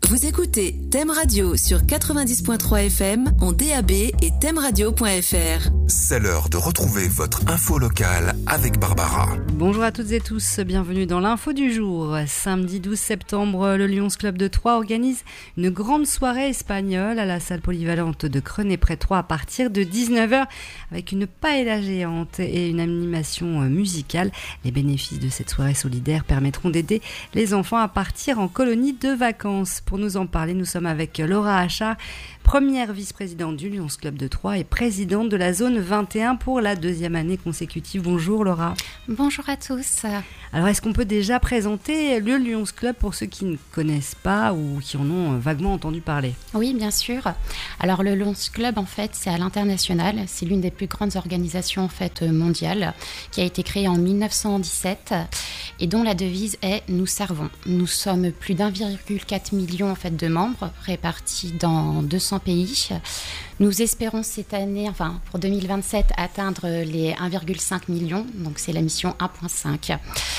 Vous écoutez Thème Radio sur 90.3 FM en DAB et thèmeradio.fr. C'est l'heure de retrouver votre info locale avec Barbara. Bonjour à toutes et tous, bienvenue dans l'info du jour. Samedi 12 septembre, le Lions Club de Troyes organise une grande soirée espagnole à la salle polyvalente de Crenay-près-Troyes à partir de 19h avec une paella géante et une animation musicale. Les bénéfices de cette soirée solidaire permettront d'aider les enfants à partir en colonie de vacances. Pour nous en parler, nous sommes avec Laura Achard, première vice-présidente du Lions Club de Troyes et présidente de la zone 21 pour la deuxième année consécutive. Bonjour Laura. Bonjour à tous. Alors est-ce qu'on peut déjà présenter le Lions Club pour ceux qui ne connaissent pas ou qui en ont vaguement entendu parler? Oui, bien sûr. Alors le Lions Club, en fait, c'est à l'international. C'est l'une des plus grandes organisations en fait mondiales qui a été créée en 1917 et dont la devise est « Nous servons ». Nous sommes plus d'1,4 million en fait de membres répartis dans 200 pays. Nous espérons cette année, enfin pour 2027, atteindre les 1,5 million. Donc c'est la mission 1.5.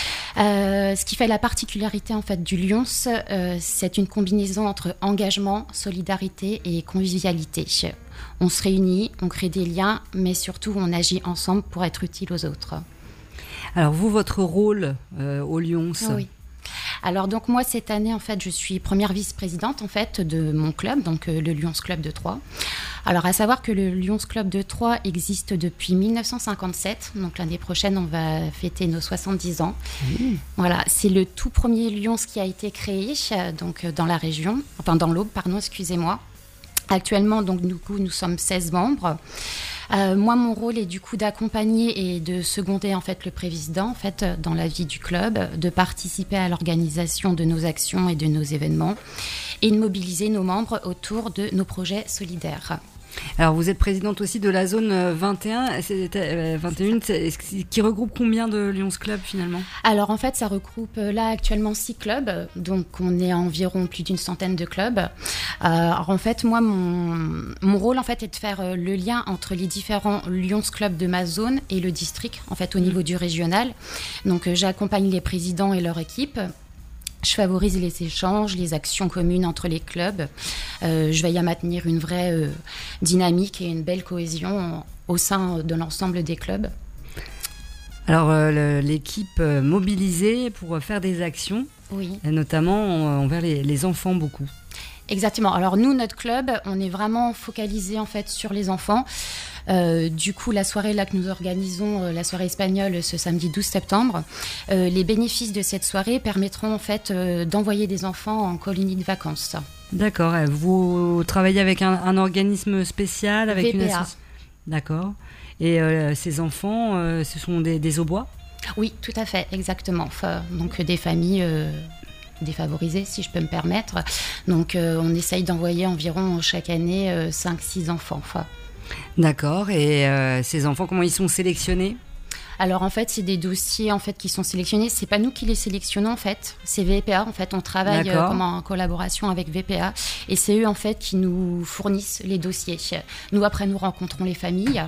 Ce qui fait la particularité en fait du Lions, c'est une combinaison entre engagement, solidarité et convivialité. On se réunit, on crée des liens, mais surtout on agit ensemble pour être utile aux autres. Alors vous, votre rôle au Lions? Oui. Alors donc moi cette année en fait je suis première vice-présidente en fait de mon club, donc le Lions Club de Troyes. Alors à savoir que le Lions Club de Troyes existe depuis 1957, donc l'année prochaine on va fêter nos 70 ans. Voilà, c'est le tout premier Lions qui a été créé donc dans la région, enfin dans l'Aube, pardon, excusez-moi. Actuellement donc du coup nous sommes 16 membres. Moi, mon rôle est du coup d'accompagner et de seconder en fait le président en fait dans la vie du club, de participer à l'organisation de nos actions et de nos événements et de mobiliser nos membres autour de nos projets solidaires. Alors vous êtes présidente aussi de la zone 21, 21 qui regroupe combien de Lions Club finalement? Alors en fait ça regroupe là actuellement 6 clubs, donc on est à environ plus d'une centaine de clubs. Alors en fait moi mon rôle en fait est de faire le lien entre les différents Lions Club de ma zone et le district en fait au niveau du régional. Donc j'accompagne les présidents et leur équipe. Je favorise les échanges, les actions communes entre les clubs. Je veille à maintenir une vraie dynamique et une belle cohésion au sein de l'ensemble des clubs. Alors l'équipe mobilisée pour faire des actions, oui. Notamment envers les enfants beaucoup. Exactement. Alors nous, notre club, on est vraiment focalisé en fait sur les enfants. Du coup, la soirée là que nous organisons, la soirée espagnole, ce samedi 12 septembre, les bénéfices de cette soirée permettront en fait d'envoyer des enfants en colonie de vacances. D'accord. Vous travaillez avec un organisme spécial, avec VPA. Une association. D'accord. Et ces enfants, ce sont des aubois? Oui, tout à fait, exactement. Enfin, donc des familles défavorisées, si je peux me permettre. Donc on essaye d'envoyer environ chaque année 5-6 enfants. Enfin. D'accord. Et ces enfants, comment ils sont sélectionnés? Alors en fait, c'est des dossiers en fait qui sont sélectionnés. C'est pas nous qui les sélectionnons en fait. C'est VPA en fait. On travaille en collaboration avec VPA et c'est eux en fait qui nous fournissent les dossiers. Nous après nous rencontrons les familles.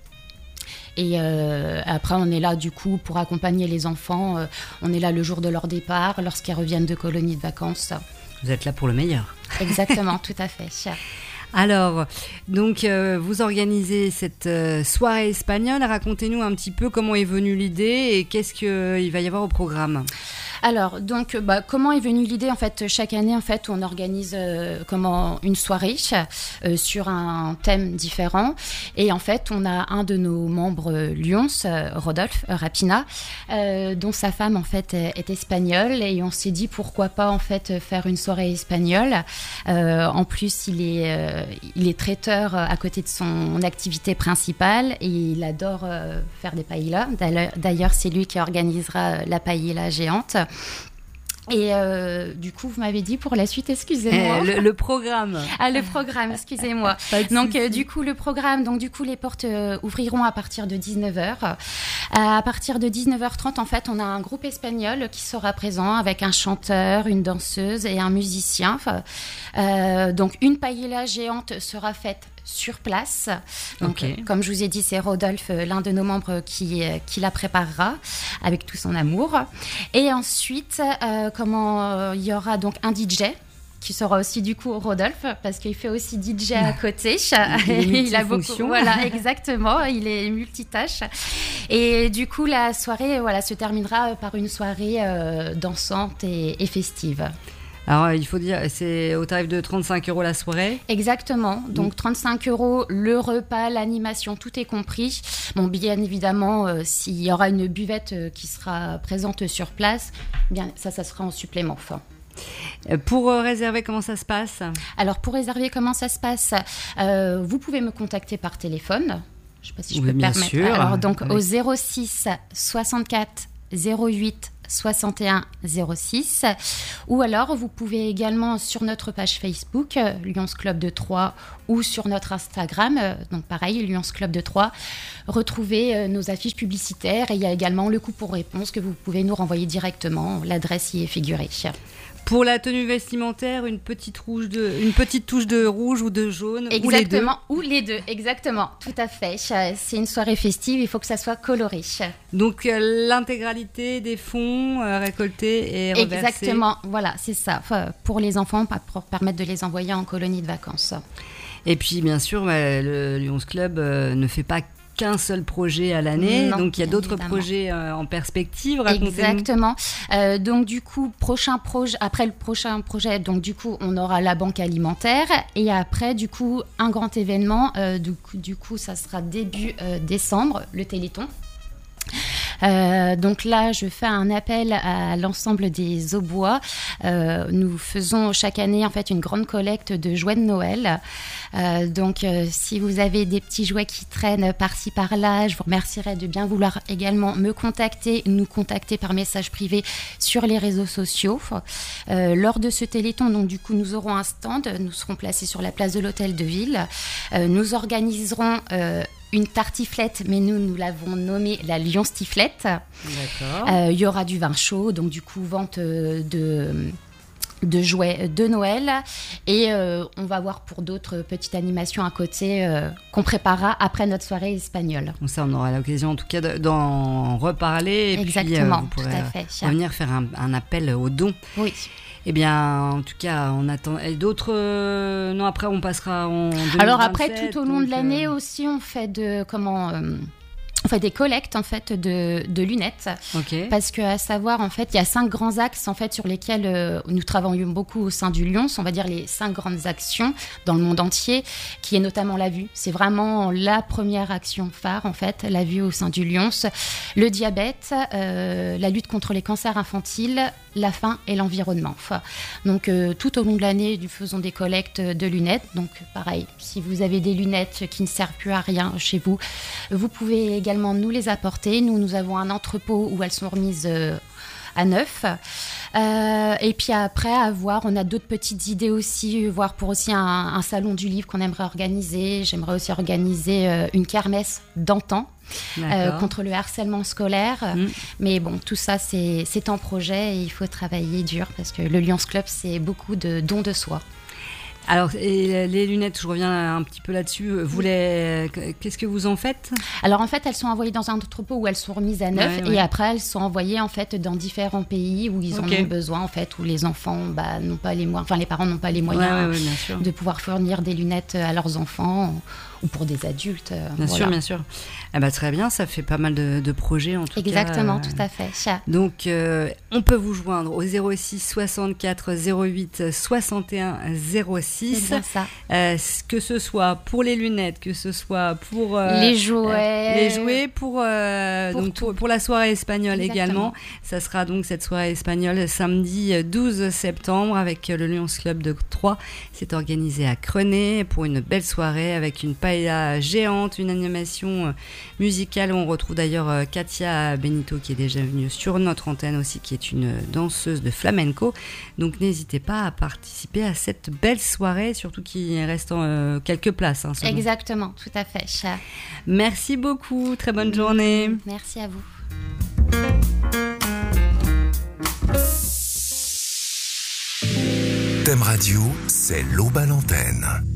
Et après, on est là du coup pour accompagner les enfants. On est là le jour de leur départ, lorsqu'ils reviennent de colonies de vacances. Vous êtes là pour le meilleur. Exactement, tout à fait. Alors, donc, vous organisez cette soirée espagnole. Racontez-nous un petit peu comment est venue l'idée et qu'est-ce qu'il va y avoir au programme. Alors, donc, comment est venue l'idée? En fait, chaque année, en fait, on organise une soirée sur un thème différent. Et en fait, on a un de nos membres Lions, Rodolphe Rapina, dont sa femme, en fait, est espagnole. Et on s'est dit, pourquoi pas, en fait, faire une soirée espagnole. En plus, il est traiteur à côté de son activité principale et il adore faire des paellas. D'ailleurs, c'est lui qui organisera la paella géante. Et du coup, vous m'avez dit pour la suite, excusez-moi. Le programme. Ah, le programme, excusez-moi. Donc, du coup, le programme, les portes ouvriront à partir de 19h. À partir de 19h30, en fait, on a un groupe espagnol qui sera présent avec un chanteur, une danseuse et un musicien. Donc, une paella géante sera faite sur place. Donc, comme je vous ai dit, c'est Rodolphe, l'un de nos membres, qui la préparera avec tout son amour. Et ensuite, il y aura donc un DJ qui sera aussi du coup Rodolphe, parce qu'il fait aussi DJ à côté. Il a beaucoup, voilà, exactement, il est multitâche. Et du coup, la soirée se terminera par une soirée dansante et festive. Alors, il faut dire, c'est au tarif de 35 € la soirée. Exactement. Donc, 35 € le repas, l'animation, tout est compris. Bon, bien évidemment, s'il y aura une buvette qui sera présente sur place, bien, ça sera en supplément. Pour réserver, comment ça se passe ? Alors, pour réserver, comment ça se passe ? Vous pouvez me contacter par téléphone. Je ne sais pas si je peux me permettre. Sûr. Alors, donc, au 06 64 08 61 06, ou alors vous pouvez également sur notre page Facebook Lions Club de Troyes ou sur notre Instagram, donc pareil Lions Club de Troyes, retrouver nos affiches publicitaires, et il y a également le coup pour réponse que vous pouvez nous renvoyer directement, l'adresse y est figurée. Pour la tenue vestimentaire, une petite touche de rouge ou de jaune. Exactement, ou les deux, exactement, tout à fait. C'est une soirée festive, il faut que ça soit coloré. Donc l'intégralité des fonds récoltés et reversés. Exactement, voilà, c'est ça. Pour les enfants, pour permettre de les envoyer en colonie de vacances. Et puis bien sûr, le Lions Club ne fait pas qu'un seul projet à l'année, donc il y a d'autres projets en perspective. Racontez-nous. Exactement. Donc du coup, après le prochain projet, donc du coup, on aura la banque alimentaire, et après du coup un grand événement. Du coup, ça sera début décembre, le Téléthon. Donc là, je fais un appel à l'ensemble des Aubois. Nous faisons chaque année en fait une grande collecte de jouets de Noël. Donc si vous avez des petits jouets qui traînent par-ci par-là, je vous remercierai de bien vouloir également nous contacter par message privé sur les réseaux sociaux. Lors de ce Téléthon, donc du coup, nous aurons un stand. Nous serons placés sur la place de l'Hôtel de Ville. Nous organiserons une tartiflette, mais nous l'avons nommée la Lion Stiflette. D'accord. Il y aura du vin chaud, donc du coup vente de jouets de Noël, et on va voir pour d'autres petites animations à côté qu'on préparera après notre soirée espagnole. Donc ça, on aura l'occasion en tout cas d'en reparler. Et exactement, puis, vous tout à pourrez fait. Revenir faire un appel aux dons. Oui. Eh bien, en tout cas, on attend. Et d'autres. Non, après, on passera en 2027. Alors après, tout au long de l'année aussi, on fait on fait des collectes en fait de lunettes. Okay. Parce que à savoir en fait, il y a 5 grands axes en fait sur lesquels nous travaillons beaucoup au sein du Lions. On va dire les 5 grandes actions dans le monde entier, qui est notamment la vue. C'est vraiment la première action phare en fait, la vue au sein du Lions. Le diabète, la lutte contre les cancers infantiles, la faim et l'environnement. Donc tout au long de l'année, nous faisons des collectes de lunettes. Donc pareil, si vous avez des lunettes qui ne servent plus à rien chez vous, vous pouvez également nous les apporter. Nous avons un entrepôt où elles sont remises à neuf. Et puis après, on a d'autres petites idées aussi, voir pour aussi un salon du livre qu'on aimerait organiser. J'aimerais aussi organiser une kermesse d'antan. Contre le harcèlement scolaire. Mais bon, tout ça, c'est en projet et il faut travailler dur parce que le Lions Club, c'est beaucoup de dons de soi. Alors, et les lunettes, je reviens un petit peu là-dessus. Qu'est-ce que vous en faites ? Alors, en fait, elles sont envoyées dans un entrepôt où elles sont remises à neuf, et après, elles sont envoyées en fait dans différents pays où ils en ont besoin, en fait, où les enfants n'ont pas les moyens, enfin, les parents n'ont pas les moyens de pouvoir fournir des lunettes à leurs enfants ou pour des adultes. Bien sûr. Eh ben, très bien, ça fait pas mal de projets en tout cas. Exactement, tout à fait. Donc, on peut vous joindre au 06 64 08 61 06. C'est bien ça. Que ce soit pour les lunettes, que ce soit pour les jouets, pour la soirée espagnole. Exactement. Également. Ça sera donc cette soirée espagnole samedi 12 septembre avec le Lions Club de Troyes. C'est organisé à Crenay pour une belle soirée avec une paella géante, une animation musicale. On retrouve d'ailleurs Katia Benito qui est déjà venue sur notre antenne aussi, qui est une danseuse de flamenco. Donc n'hésitez pas à participer à cette belle soirée, surtout qu'il reste quelques places. Exactement, tout à fait. Merci beaucoup, très bonne journée. Merci à vous. Thème Radio, c'est l'Aube à l'antenne.